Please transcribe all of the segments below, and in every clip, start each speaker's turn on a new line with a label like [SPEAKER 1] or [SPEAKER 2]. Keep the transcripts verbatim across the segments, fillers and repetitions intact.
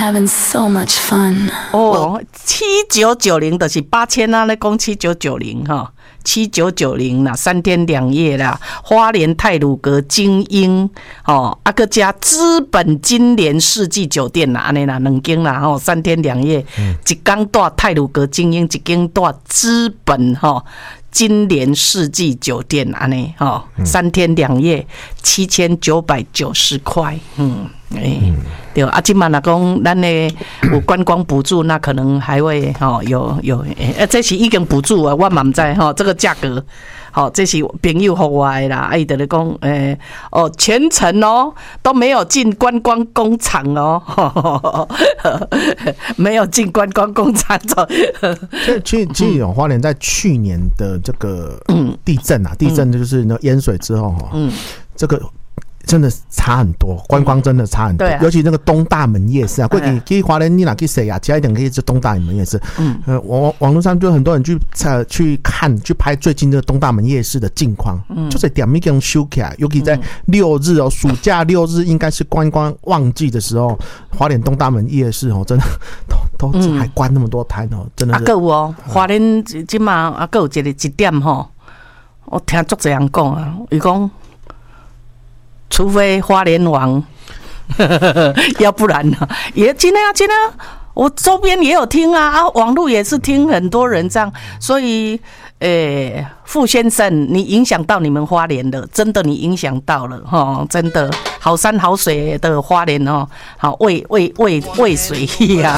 [SPEAKER 1] having so much fun.
[SPEAKER 2] 哦，七九九零就是八千啊，那讲七九九零哈，七九九零啦，三天两夜啦，花莲太鲁阁精英哦，啊个加资本金莲世纪酒店啦，安尼啦，两间啦吼，三天两夜，嗯、一间住太鲁阁精英，一间住资本吼。金莲世纪酒店安尼吼，三天两夜七千九百九十块，嗯，哎、欸，对啊，今嘛若讲咱的有观光补助，那可能还会吼有有，哎、欸，这是已经补助啊，我嘛唔知吼，这个价格。好，这是朋友给我的啦，啊，伊就咧讲，诶、欸，哦，全程哦都没有进观光工厂哦，呵呵呵没有进观光工厂走。
[SPEAKER 3] 其实其实有花莲在去年的这个地震啊，嗯、地震就是那淹水之后哈，嗯，这个。真的差很多，观光真的差很多，嗯啊、尤其那个东大门夜市啊，过去去花莲你哪去谁啊？加一点可以去东大门夜市。嗯，呃，网网络上就很多人去呃去看去拍最近这个东大门夜市的近况，嗯，就是点一根修起来，尤其在六日哦，暑假六日应该是观光旺季的时候，花莲东大门夜市哦，真的都都还关那么多摊哦，真的是。啊，有
[SPEAKER 2] 哦，花莲今嘛啊，有一个一点吼，我听足多人讲啊，伊讲。除非花莲王，要不然呢？也今天啊，今天我周边也有听啊，啊，网络也是听很多人这样，所以，诶、欸，傅先生，你影响到你们花莲了，真的，你影响到了哈，真的，好山好水的花莲哦，好喂喂喂喂水呀、啊！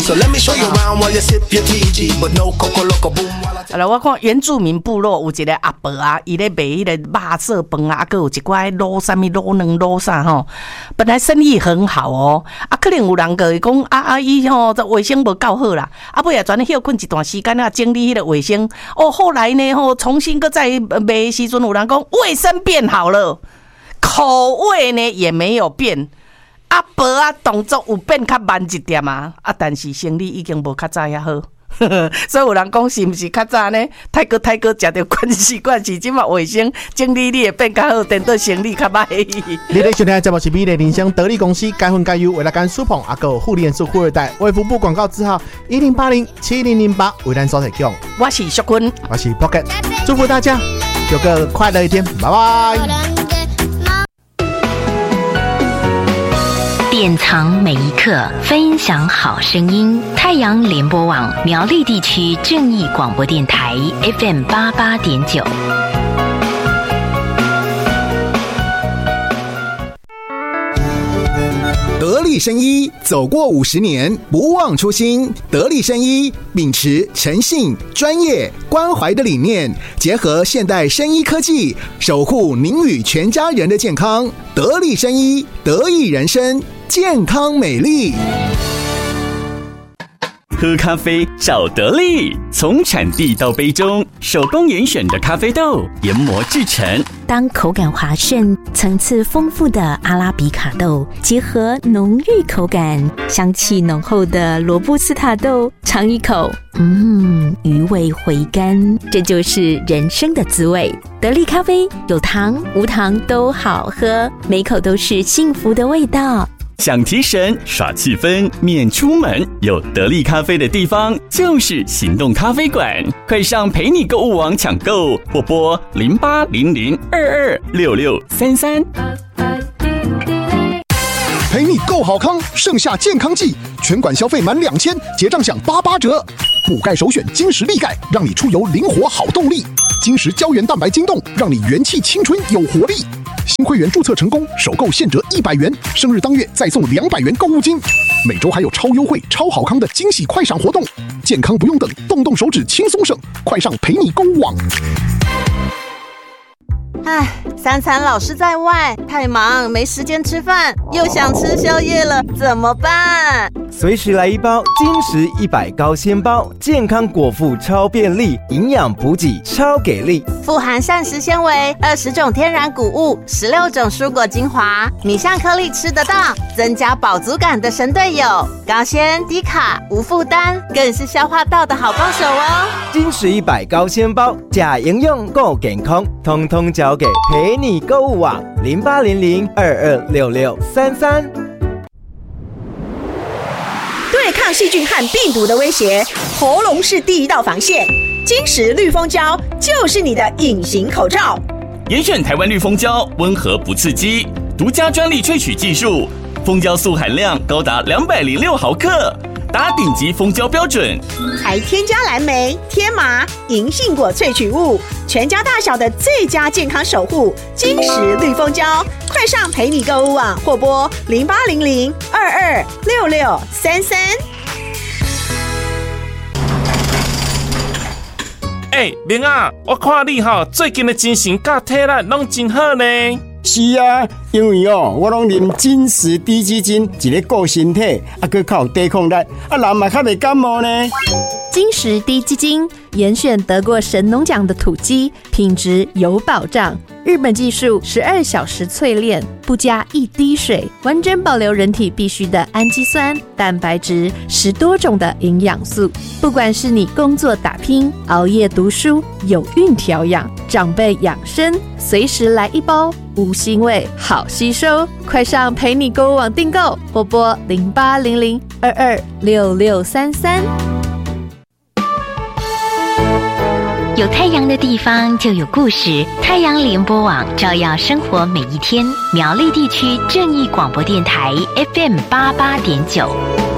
[SPEAKER 2] 好了，我看原住民部落有一个阿伯啊，伊咧卖迄个肉色饭啊，啊，还有一寡卤啥物卤卵卤啥吼，本来生意很好哦，啊，可能有人个讲啊啊伊吼这卫生无够好啦，啊，尾也转休困一段时间啊，整理迄个卫生哦，后来呢吼重新个再卖的时阵，有人讲卫生变好了，口味呢也没有变。阿伯啊，动作有变较慢一点啊，啊，但是生意已经无较早遐好。所以有人讲是不是较早呢？泰哥泰哥食到关系关系，即嘛卫生整理你会变较好，等到生理较歹。
[SPEAKER 3] 你咧收听的节目是美丽人生得力公司该分该优为了干苏捧阿哥护脸素富二代卫福部广告字号一零八零七零零八为咱所提供。
[SPEAKER 2] 我是淑坤，
[SPEAKER 3] 我是 Pocket， 祝福大家有个快乐一天，拜拜。
[SPEAKER 4] 典藏每一刻，分享好声音。太阳联播网苗栗地区正义广播电台 F M 八八点九。
[SPEAKER 5] 得力生医走过五十年，不忘初心。得力生医秉持诚信、专业、关怀的理念，结合现代生医科技，守护您与全家人的健康。得力生医，得益人生，健康美丽。
[SPEAKER 6] 喝咖啡找得力，从产地到杯中，手工严选的咖啡豆研磨制成。
[SPEAKER 4] 当口感滑顺、层次丰富的阿拉比卡豆，结合浓郁口感、香气浓厚的罗布斯塔豆，尝一口，嗯，余味回甘，这就是人生的滋味。得力咖啡有糖无糖都好喝，每口都是幸福的味道。
[SPEAKER 6] 想提神耍气氛免出门，有得力咖啡的地方就是行动咖啡馆，快上陪你购物网抢购，或拨零八零零二二六六三三。
[SPEAKER 5] 陪你购好康，盛夏健康季，全馆消费满两千，结账享八八折。补钙首选金石力钙，让你出游灵活好动力。金石胶原蛋白晶冻，让你元气青春有活力。新会员注册成功，首购现折一百元，生日当月再送两百元购物金。每周还有超优惠、超好康的惊喜快闪活动，健康不用等，动动手指轻松省，快上陪你购物网。
[SPEAKER 7] 唉，三餐老是在外，太忙没时间吃饭，又想吃宵夜了，怎么办？
[SPEAKER 8] 随时来一包金石一百高纤包，健康果腹超便利，营养补给超给力，
[SPEAKER 7] 富含膳食纤维、二十种天然谷物、十六种蔬果精华，米香颗粒吃得到，增加饱足感的神队友，高纤低卡无负担，更是消化道的好帮手哦。
[SPEAKER 8] 金石一百高纤包，假营养够健康，通通交给陪你购物网零八零零二二六六三三。
[SPEAKER 9] 抗细菌和病毒的威胁，喉咙是第一道防线。金石绿蜂胶就是你的隐形口罩。
[SPEAKER 6] 严选台湾绿蜂胶，温和不刺激，独家专利萃取技术，蜂胶素含量高达两百零六毫克，达顶级蜂胶标准，
[SPEAKER 9] 还添加蓝莓、天麻、银杏果萃取物，全家大小的最佳健康守护。金石绿蜂胶，快上陪你购物网或拨零八零零二二六六三三。
[SPEAKER 10] 哎，明啊，我看你哈最近的精神甲体力拢真好呢。
[SPEAKER 11] 是啊，因为哦，我拢啉金石低基金，一个顾身体，啊，佮较有抵抗力，啊，人嘛较袂感冒呢。
[SPEAKER 12] 金石低基金严选得过神农奖的土鸡，品质有保障。日本技术十二小时淬炼，不加一滴水，完整保留人体必需的氨基酸、蛋白质，十多种的营养素。不管是你工作打拼、熬夜读书、有孕调养、长辈养生，随时来一包，无腥味，好吸收。快上陪你购物网订购，或拨零八零零二二六六三三。
[SPEAKER 4] 有太阳的地方就有故事，太阳联播网照耀生活每一天。苗栗地区正义广播电台 F M 八八点九。